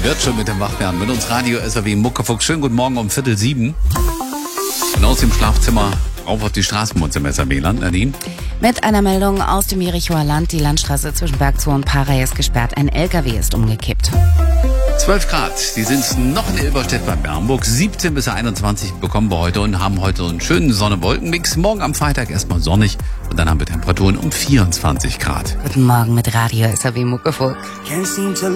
Wird schon mit dem Wachwerden. Mit uns Radio SAW Muckefuchs. Schönen guten Morgen um 6:45. Und aus dem Schlafzimmer auf die Straßenmund im SAW-Land. Nadine? Mit einer Meldung aus dem Jerichoer Land. Die Landstraße zwischen Bergzoo und Parey ist gesperrt. Ein LKW ist umgekippt. 12 Grad. Die sind noch in Ilberstedt bei Bernburg. 17 bis 21 bekommen wir heute und haben heute einen schönen Sonne-Wolken-Mix. Morgen am Freitag erstmal sonnig und dann haben wir Temperaturen um 24 Grad. Guten Morgen mit Radio SAW Muckefuchs.